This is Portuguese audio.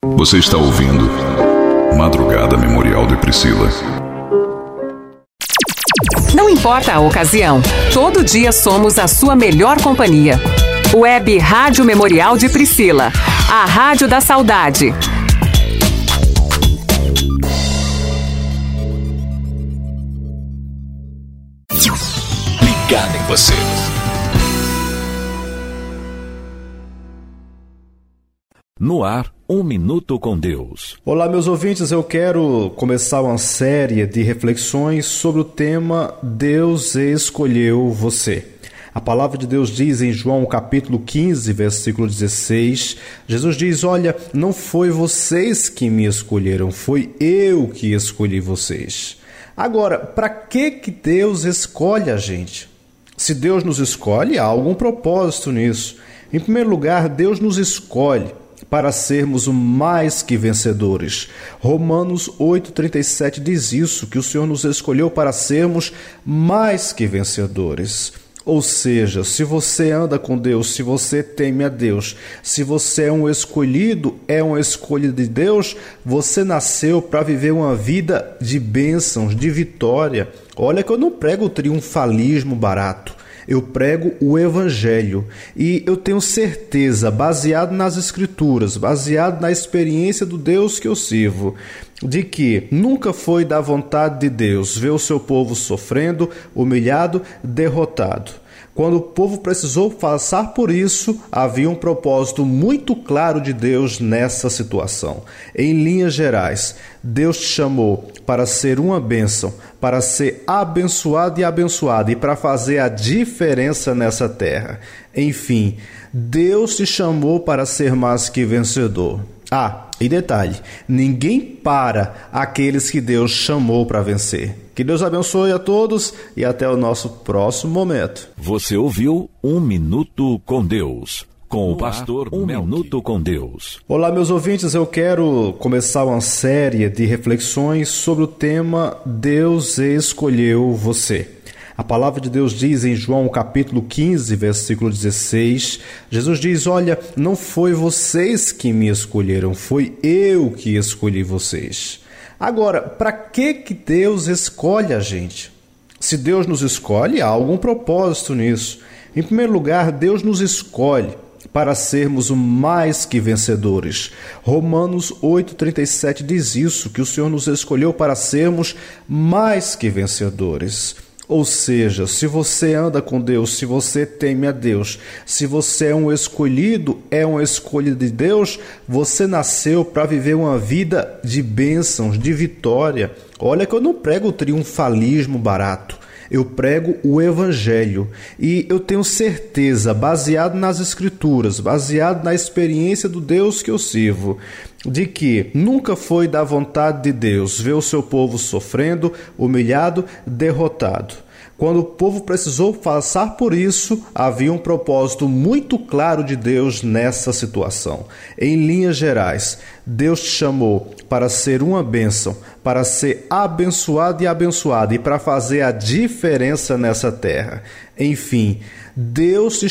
Você está ouvindo Madrugada Memorial de Priscila. Não importa a ocasião, todo dia somos a sua melhor companhia. Web Rádio Memorial de Priscila, a rádio da saudade. Ligado em você. No ar, 1 Minuto com Deus. Olá, meus ouvintes, eu quero começar uma série de reflexões sobre o tema Deus escolheu você. A palavra de Deus diz em João capítulo 15, versículo 16, Jesus diz, olha, não foi vocês que me escolheram, foi eu que escolhi vocês. Agora, para que Deus escolhe a gente? Se Deus nos escolhe, há algum propósito nisso. Em primeiro lugar, Deus nos escolhe para sermos mais que vencedores. Romanos 8,37 diz isso, que o Senhor nos escolheu para sermos mais que vencedores. Ou seja, se você anda com Deus, se você teme a Deus, se você é um escolhido, é uma escolha de Deus, você nasceu para viver uma vida de bênçãos, de vitória. Olha que eu não prego o triunfalismo barato. Eu prego o Evangelho e eu tenho certeza, baseado nas Escrituras, baseado na experiência do Deus que eu sirvo, de que nunca foi da vontade de Deus ver o seu povo sofrendo, humilhado, derrotado. Quando o povo precisou passar por isso, havia um propósito muito claro de Deus nessa situação. Em linhas gerais, Deus te chamou para ser uma bênção, para ser abençoado e para fazer a diferença nessa terra. Enfim, Deus te chamou para ser mais que vencedor. E detalhe, ninguém para aqueles que Deus chamou para vencer. Que Deus abençoe a todos e até o nosso próximo momento. Você ouviu 1 Minuto com Deus, com o pastor 1 Minuto com Deus. Olá, meus ouvintes, eu quero começar uma série de reflexões sobre o tema Deus escolheu você. A palavra de Deus diz em João capítulo 15, versículo 16, Jesus diz, olha, não foi vocês que me escolheram, foi eu que escolhi vocês. Agora, para que Deus escolhe a gente? Se Deus nos escolhe, há algum propósito nisso. Em primeiro lugar, Deus nos escolhe para sermos mais que vencedores. Romanos 8,37 diz isso, que o Senhor nos escolheu para sermos mais que vencedores. Ou seja, se você anda com Deus, se você teme a Deus, se você é um escolhido, é uma escolha de Deus, você nasceu para viver uma vida de bênçãos, de vitória. Olha que eu não prego o triunfalismo barato. Eu prego o Evangelho e eu tenho certeza, baseado nas Escrituras, baseado na experiência do Deus que eu sirvo, de que nunca foi da vontade de Deus ver o seu povo sofrendo, humilhado, derrotado. Quando o povo precisou passar por isso, havia um propósito muito claro de Deus nessa situação. Em linhas gerais, Deus te chamou para ser uma bênção, para ser abençoado e para fazer a diferença nessa terra. Enfim, Deus te